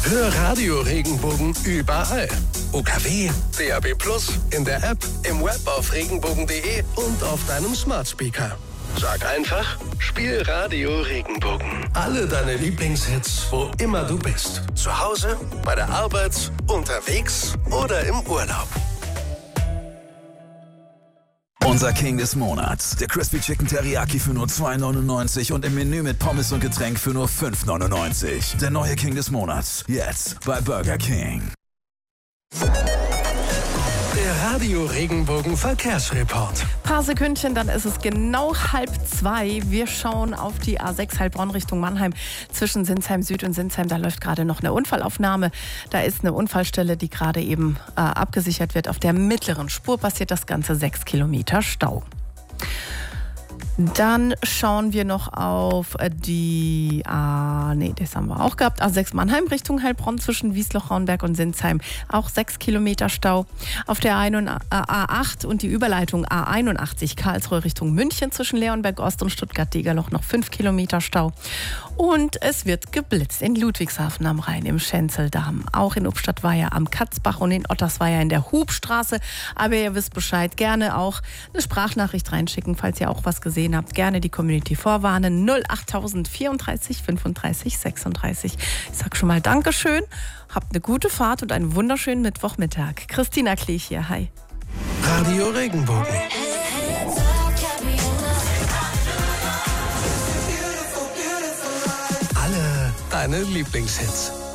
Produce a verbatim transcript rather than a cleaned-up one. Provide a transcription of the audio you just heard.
Hör Radio Regenbogen überall. U K W, D A B plus, in der App, im Web auf regenbogen punkt de und auf deinem Smart Speaker. Sag einfach, spiel Radio Regenbogen. Alle deine Lieblingshits, wo immer du bist. Zu Hause, bei der Arbeit, unterwegs oder im Urlaub. Unser King des Monats, der Crispy Chicken Teriyaki für nur zwei neunundneunzig und im Menü mit Pommes und Getränk für nur fünf neunundneunzig. Der neue King des Monats, jetzt bei Burger King. Der Radio Regenbogen Verkehrsreport. Paar Sekündchen, dann ist es genau halb zwei. Wir schauen auf die A sechs Heilbronn Richtung Mannheim zwischen Sinsheim Süd und Sinsheim. Da läuft gerade noch eine Unfallaufnahme. Da ist eine Unfallstelle, die gerade eben äh, abgesichert wird. Auf der mittleren Spur passiert das Ganze sechs Kilometer Stau. Dann schauen wir noch auf die A, nee, das haben wir auch gehabt, A sechs Mannheim Richtung Heilbronn zwischen Wiesloch-Rauenberg und Sinsheim. Auch sechs Kilometer Stau. Auf der A acht und die Überleitung A einundachtzig Karlsruhe Richtung München zwischen Leonberg Ost und Stuttgart-Degerloch noch fünf Kilometer Stau. Und es wird geblitzt in Ludwigshafen am Rhein, im Schenzeldamm, auch in Ubstadtweier am Katzbach und in Ottersweier in der Hubstraße. Aber ihr wisst Bescheid, gerne auch eine Sprachnachricht reinschicken, falls ihr auch was gesehen habt. Gerne die Community vorwarnen. null achttausend vierunddreißig fünfunddreißig sechsunddreißig. Ich sag schon mal Dankeschön, habt eine gute Fahrt und einen wunderschönen Mittwochmittag. Christina Klich hier, hi. Radio Regenbogen. Alle deine Lieblingshits.